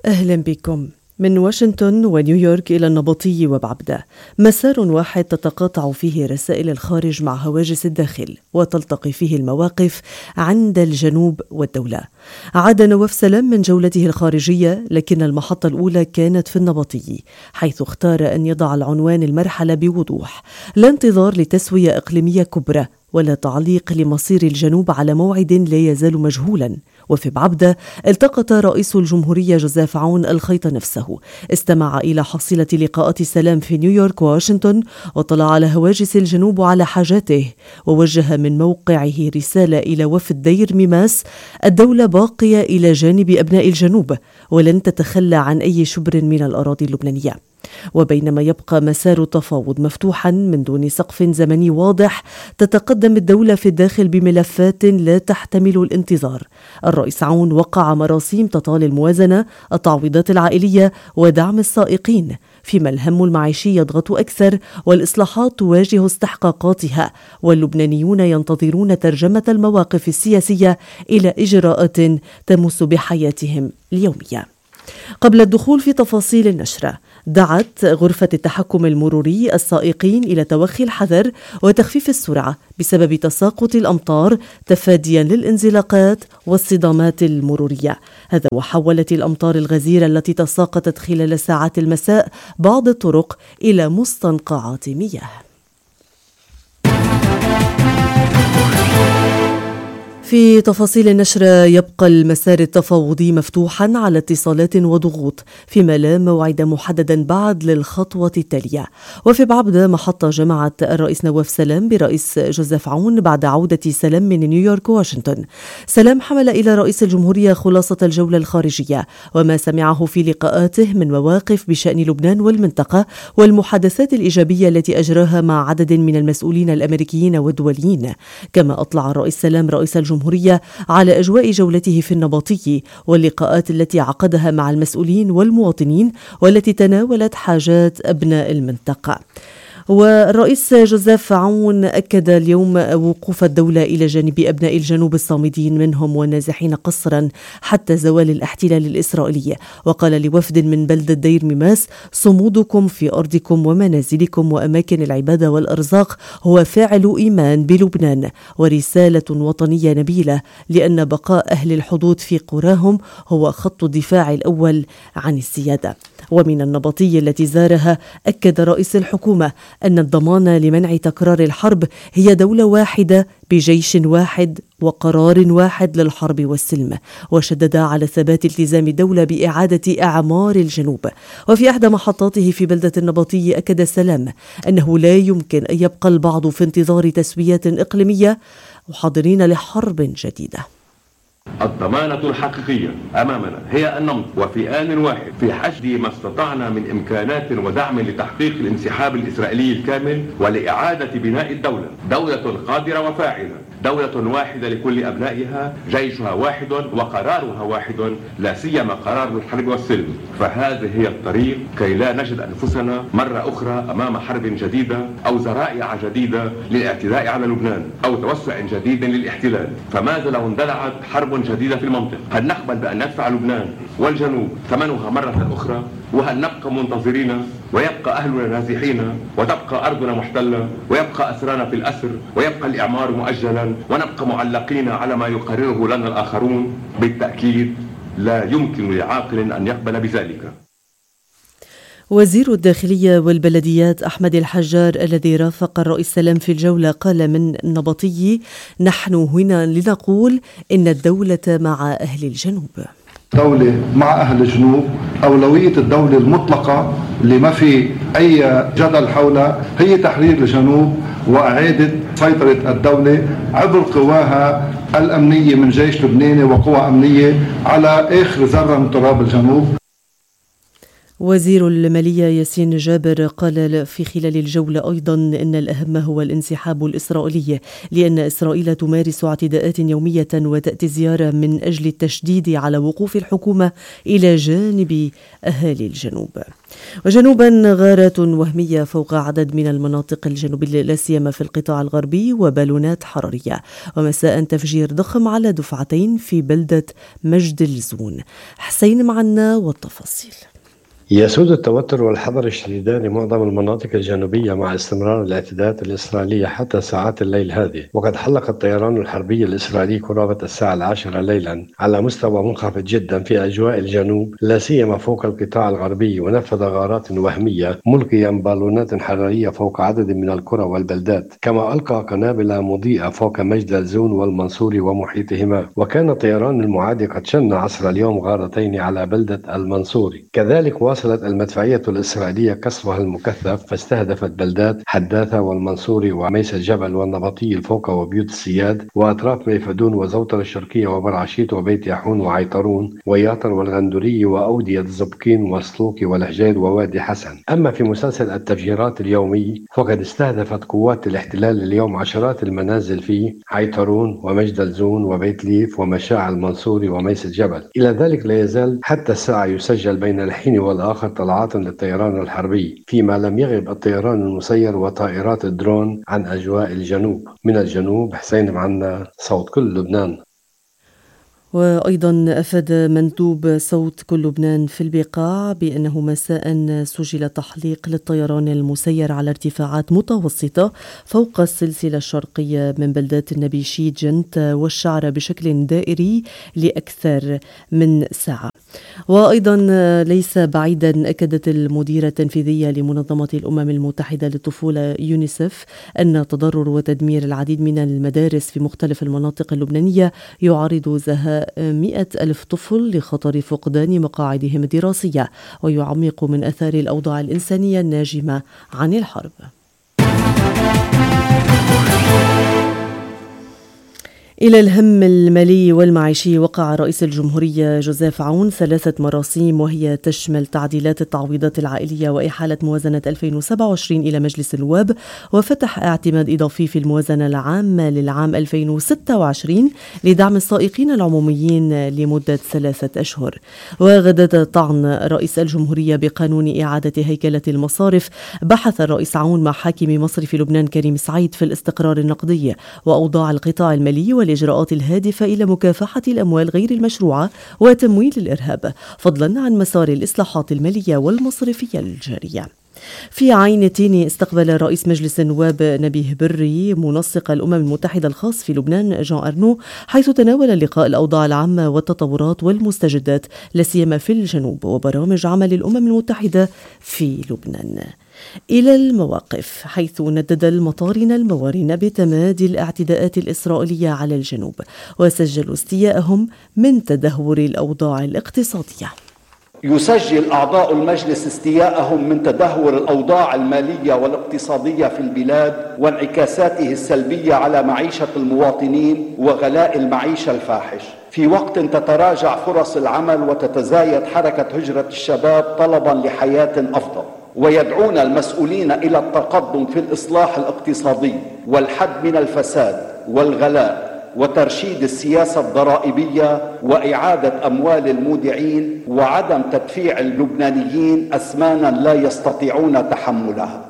أهلا بكم. من واشنطن ونيويورك إلى النبطي وبعبدة، مسار واحد تتقاطع فيه رسائل الخارج مع هواجس الداخل، وتلتقي فيه المواقف عند الجنوب والدولة. عاد نواف سلام من جولته الخارجية، لكن المحطة الأولى كانت في النبطي، حيث اختار أن يضع العنوان المرحلة بوضوح: لا انتظار لتسوية إقليمية كبرى، ولا تعليق لمصير الجنوب على موعد لا يزال مجهولا. وفي بعبدة التقط رئيس الجمهورية جوزيف عون الخيط نفسه، استمع إلى حصيلة لقاءات سلام في نيويورك وواشنطن، وطلع على هواجس الجنوب وعلى حاجاته، ووجه من موقعه رسالة إلى وفد دير ميماس: الدولة باقية إلى جانب أبناء الجنوب، ولن تتخلى عن أي شبر من الأراضي اللبنانية. وبينما يبقى مسار التفاوض مفتوحا من دون سقف زمني واضح، تتقدم الدولة في الداخل بملفات لا تحتمل الانتظار. الرئيس عون وقع مراسيم تطال الموازنة، التعويضات العائلية، ودعم السائقين، فيما الهم المعيشي يضغط أكثر، والإصلاحات تواجه استحقاقاتها، واللبنانيون ينتظرون ترجمة المواقف السياسية إلى إجراءات تمس بحياتهم اليومية. قبل الدخول في تفاصيل النشرة، دعت غرفة التحكم المروري السائقين إلى توخي الحذر وتخفيف السرعة بسبب تساقط الأمطار، تفاديا للانزلاقات والصدامات المرورية. هذا وحولت الأمطار الغزيرة التي تساقطت خلال ساعات المساء بعض الطرق إلى مستنقعات مياه. في تفاصيل النشر، يبقى المسار التفاوضي مفتوحا على اتصالات وضغوط، فيما لا موعد محددا بعد للخطوة التالية. وفي بعبدة، محطة جمعت الرئيس نواف سلام برئيس جوزيف عون بعد عودة سلام من نيويورك وواشنطن. سلام حمل إلى رئيس الجمهورية خلاصة الجولة الخارجية وما سمعه في لقاءاته من مواقف بشأن لبنان والمنطقة، والمحادثات الإيجابية التي أجراها مع عدد من المسؤولين الأمريكيين والدوليين. كما أطلع الرئيس سلام رئيس الجمهورية على أجواء جولته في النبطي واللقاءات التي عقدها مع المسؤولين والمواطنين، والتي تناولت حاجات أبناء المنطقة. والرئيس جوزيف عون أكد اليوم وقوف الدولة إلى جانب أبناء الجنوب الصامدين منهم والنازحين قسرا حتى زوال الاحتلال الإسرائيلي، وقال لوفد من بلدة دير ميماس: صمودكم في أرضكم ومنازلكم وأماكن العبادة والأرزاق هو فاعل إيمان بلبنان ورسالة وطنية نبيلة، لأن بقاء أهل الحدود في قراهم هو خط الدفاع الأول عن السيادة. ومن النبطي التي زارها، أكد رئيس الحكومة أن الضمان لمنع تكرار الحرب هي دولة واحدة بجيش واحد وقرار واحد للحرب والسلم، وشدد على ثبات التزام الدولة بإعادة أعمار الجنوب. وفي إحدى محطاته في بلدة النبطي، أكد سلام أنه لا يمكن أن يبقى البعض في انتظار تسويات إقليمية وحاضرين لحرب جديدة. الضمانة الحقيقية أمامنا هي أن نمضي وفي آن واحد في حشد ما استطعنا من إمكانات ودعم لتحقيق الانسحاب الإسرائيلي الكامل ولإعادة بناء الدولة، دولة قادرة وفاعلة، دولة واحدة لكل أبنائها، جيشها واحد وقرارها واحد، لا سيما قرار الحرب والسلم. فهذه هي الطريق كي لا نجد أنفسنا مرة أخرى أمام حرب جديدة أو ذرائع جديدة للاعتداء على لبنان أو توسع جديد للاحتلال. فماذا لو اندلعت حرب جديدة في المنطقة؟ هل نقبل بأن ندفع لبنان والجنوب ثمنها مرة أخرى؟ وهل نبقى منتظرين ويبقى أهلنا نازحين وتبقى أرضنا محتلة ويبقى أسرانا في الأسر ويبقى الإعمار مؤجلا ونبقى معلقين على ما يقرره لنا الآخرون؟ بالتأكيد لا يمكن لعاقل أن يقبل بذلك. وزير الداخلية والبلديات أحمد الحجار الذي رافق الرئيس سلام في الجولة قال من النبطي: نحن هنا لنقول إن الدولة مع أهل الجنوب. دولة مع أهل الجنوب، أولوية الدولة المطلقة اللي ما في أي جدل حولها هي تحرير الجنوب وإعادة سيطرة الدولة عبر قواها الأمنية من جيش لبناني وقوى أمنية على آخر ذرة من تراب الجنوب. وزير المالية ياسين جابر قال في خلال الجولة أيضا إن الأهم هو الانسحاب الإسرائيلي، لأن إسرائيل تمارس اعتداءات يومية وتأتي زيارة من أجل التشديد على وقوف الحكومة إلى جانب أهالي الجنوب. وجنوبا غارات وهمية فوق عدد من المناطق الجنوبية لا سيما في القطاع الغربي وبالونات حرارية، ومساء تفجير ضخم على دفعتين في بلدة مجد الزون. حسين معنا والتفاصيل. يسود التوتر والحذر الشديدان لمعظم المناطق الجنوبية مع استمرار الاعتداءات الإسرائيلية حتى ساعات الليل هذه، وقد حلق الطيران الحربي الإسرائيلي قرابة الساعة 10 ليلا على مستوى منخفض جدا في أجواء الجنوب لا سيما فوق القطاع الغربي، ونفذ غارات وهمية ملقيا بالونات حرارية فوق عدد من القرى والبلدات، كما ألقى قنابل مضيئة فوق مجد الزون والمنصوري ومحيطهما. وكان الطيران المعادي قد شن عصر اليوم غارتين على بلدة المنصوري. كذلك واصلت المدفعية الإسرائيلية قصفها المكثف فاستهدفت بلدات حداثة والمنصوري وميس الجبل والنبطي الفوق وبيوت السياد وأطراف ميفدون وزوطر الشرقية وبرعشيت وبيت يحون وعيطرون وياطر والغندوري وأودية زبكين وسلوكي والحجيل ووادي حسن. أما في مسلسل التفجيرات اليومي فقد استهدفت قوات الاحتلال اليوم عشرات المنازل في عيطرون ومجد الزون وبيت ليف ومشاع المنصوري وميس الجبل. إلى ذلك لا يزال حتى الساعة يسجل بين الحين والآخر طلعات للطيران الحربي، فيما لم يغب الطيران المسير وطائرات الدرون عن أجواء الجنوب. من الجنوب حسين معنا، صوت كل لبنان. وأيضا أفاد مندوب صوت كل لبنان في البقاع بأنه مساء سجل تحليق للطيران المسير على ارتفاعات متوسطة فوق السلسلة الشرقية من بلدات النبيشيد جنت والشعرة بشكل دائري لأكثر من ساعة. وأيضا ليس بعيدا أكدت المديرة التنفيذية لمنظمة الأمم المتحدة للطفولة يونيسف أن تضرر وتدمير العديد من المدارس في مختلف المناطق اللبنانية يعرض زهاء 100,000 طفل لخطر فقدان مقاعدهم الدراسية ويعمق من أثار الأوضاع الإنسانية الناجمة عن الحرب. إلى الهم المالي والمعيشي وقع رئيس الجمهورية جوزيف عون 3 مراسيم، وهي تشمل تعديلات التعويضات العائلية وإحالة موازنة 2027 إلى مجلس النواب، وفتح اعتماد إضافي في الموازنة العامة للعام 2026 لدعم السائقين العموميين لمدة 3 أشهر. وغدا طعن رئيس الجمهورية بقانون إعادة هيكلة المصارف. بحث الرئيس عون مع حاكم مصرف لبنان كريم سعيد في الاستقرار النقدي وأوضاع القطاع المالي والإجراءات الهادفة إلى مكافحة الأموال غير المشروعة وتمويل الإرهاب، فضلا عن مسار الإصلاحات المالية والمصرفية الجارية. في عين تاني استقبل رئيس مجلس النواب نبيه بري منسق الأمم المتحدة الخاص في لبنان جان أرنو، حيث تناول اللقاء الأوضاع العامة والتطورات والمستجدات لا سيما في الجنوب وبرامج عمل الأمم المتحدة في لبنان. إلى المواقف، حيث ندد المطارن الموارن بتمادي الاعتداءات الإسرائيلية على الجنوب وسجلوا استياءهم من تدهور الأوضاع الاقتصادية. يسجل أعضاء المجلس استياءهم من تدهور الأوضاع المالية والاقتصادية في البلاد وانعكاساته السلبية على معيشة المواطنين وغلاء المعيشة الفاحش، في وقت تتراجع فرص العمل وتتزايد حركة هجرة الشباب طلبا لحياة أفضل. ويدعون المسؤولين إلى التقدم في الإصلاح الاقتصادي والحد من الفساد والغلاء وترشيد السياسة الضرائبية وإعادة أموال المودعين وعدم تدفيع اللبنانيين أثمانا لا يستطيعون تحملها.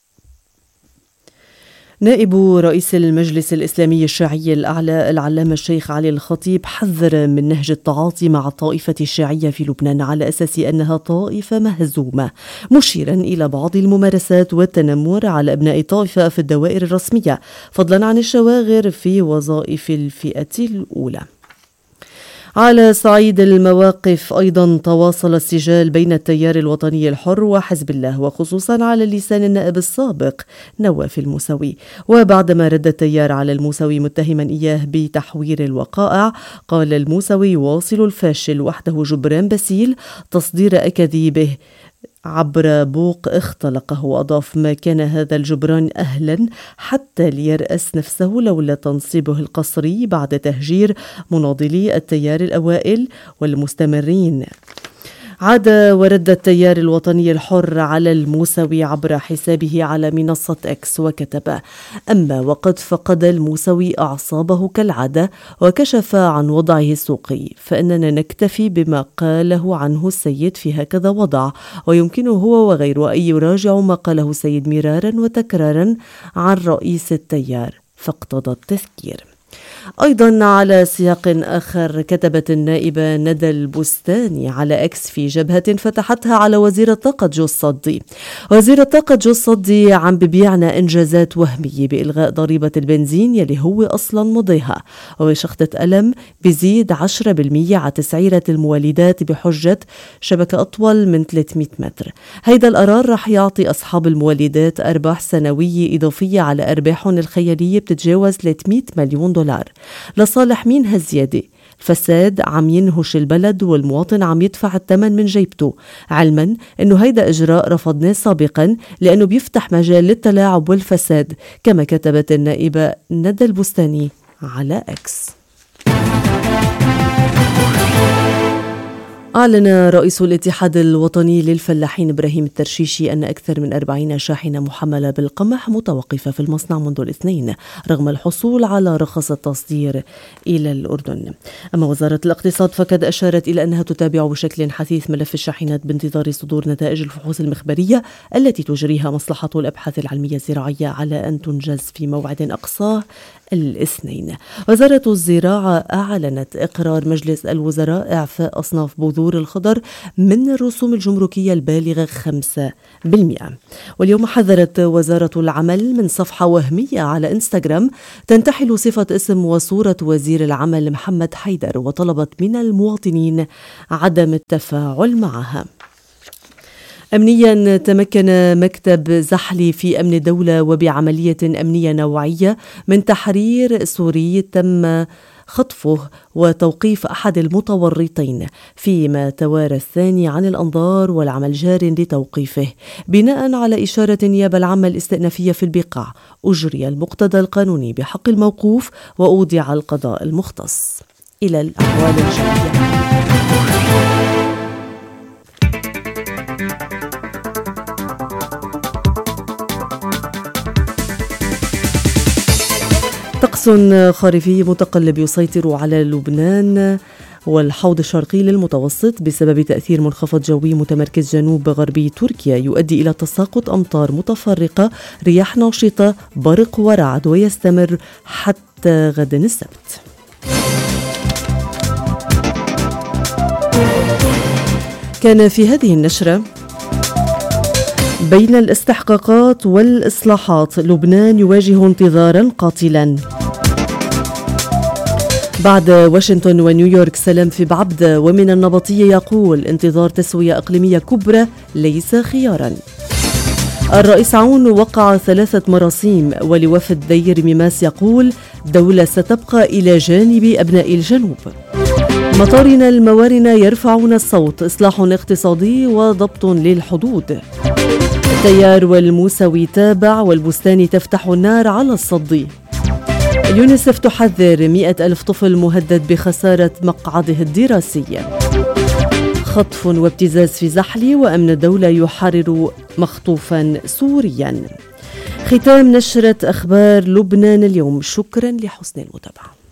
نائب رئيس المجلس الإسلامي الشيعي الأعلى العلامة الشيخ علي الخطيب حذر من نهج التعاطي مع الطائفة الشيعية في لبنان على أساس أنها طائفة مهزومة، مشيرا إلى بعض الممارسات والتنمر على أبناء الطائفة في الدوائر الرسمية، فضلا عن الشواغر في وظائف الفئة الأولى. على صعيد المواقف أيضا تواصل السجال بين التيار الوطني الحر وحزب الله، وخصوصا على لسان النائب السابق نواف الموسوي. وبعدما رد التيار على الموسوي متهما إياه بتحوير الوقائع، قال الموسوي يواصل الفاشل وحده جبران باسيل تصدير أكاذيبه عبر بوق اختلقه، وأضاف ما كان هذا الجبران أهلا حتى ليرأس نفسه لولا تنصيبه القسري بعد تهجير مناضلي التيار الأوائل والمستمرين. عاد ورد التيار الوطني الحر على الموسوي عبر حسابه على منصة إكس وكتب: أما وقد فقد الموسوي أعصابه كالعادة وكشف عن وضعه السوقي، فإننا نكتفي بما قاله عنه السيد في هكذا وضع، ويمكنه هو وغيره أن يراجعوا ما قاله السيد مرارا وتكرارا عن رئيس التيار فاقتضى التذكير. أيضا على سياق آخر كتبت النائبة ندى البستاني على إكس في جبهة فتحتها على وزير الطاقة جو الصدي: وزير الطاقة جو الصدي عم ببيعنا إنجازات وهمية بإلغاء ضريبة البنزين يلي هو أصلا مضيها، وبشخطة ألم بزيد 10% على تسعيرة المولدات بحجة شبكة أطول من 300 متر. هيدا القرار رح يعطي أصحاب المولدات أرباح سنوية إضافية على أرباحهم الخيالية بتتجاوز 300 مليون دولار. لصالح مين هالزيادة؟ الفساد عم ينهش البلد والمواطن عم يدفع الثمن من جيبته، علما أنه هيدا إجراء رفضناه سابقا لأنه بيفتح مجال للتلاعب والفساد، كما كتبت النائبة ندى البستاني على إكس. أعلن رئيس الاتحاد الوطني للفلاحين إبراهيم الترشيشي أن أكثر من 40 شاحنة محملة بالقمح متوقفة في المصنع منذ الاثنين رغم الحصول على رخص التصدير إلى الأردن. أما وزارة الاقتصاد فقد أشارت إلى أنها تتابع بشكل حثيث ملف الشاحنات بانتظار صدور نتائج الفحوص المخبرية التي تجريها مصلحة الأبحاث العلمية الزراعية على أن تنجز في موعد أقصاه الاثنين. وزارة الزراعة أعلنت إقرار مجلس الوزراء إعفاء أصناف بذور الخضر من الرسوم الجمركية البالغة 5%. واليوم حذرت وزارة العمل من صفحة وهمية على إنستغرام تنتحل صفة اسم وصورة وزير العمل محمد حيدر، وطلبت من المواطنين عدم التفاعل معها. أمنيا تمكن مكتب زحلي في أمن الدولة وبعملية أمنية نوعية من تحرير سوري تم خطفه وتوقيف أحد المتورطين، فيما توارى الثاني عن الأنظار والعمل جار لتوقيفه. بناء على إشارة النيابة العامة الاستئنافية في البقاع أجري المقتضى القانوني بحق الموقوف وأودع القضاء المختص. إلى الأحوال الجوية. طقس خريفي متقلب يسيطر على لبنان والحوض الشرقي للمتوسط بسبب تأثير منخفض جوي متمركز جنوب غربي تركيا يؤدي إلى تساقط أمطار متفرقة، رياح نشطة، برق ورعد، ويستمر حتى غد السبت. كان في هذه النشرة: بين الاستحقاقات والإصلاحات لبنان يواجه انتظارا قاتلا. بعد واشنطن ونيويورك سلام في بعبدة، ومن النبطية يقول انتظار تسوية إقليمية كبرى ليس خيارا. الرئيس عون وقع 3 مراسيم، ولوفد دير ميماس يقول دولة ستبقى إلى جانب أبناء الجنوب. مطارنا الموارنة يرفعون الصوت، إصلاح اقتصادي وضبط للحدود. التيار والموسوي تابع، والبستاني تفتح النار على الصدي. اليونيسف تحذر 100,000 طفل مهدد بخسارة مقعده الدراسي. خطف وابتزاز في زحلي، وأمن الدولة يحرر مخطوفا سوريا. ختام نشرة أخبار لبنان اليوم. شكرا لحسن المتابعة.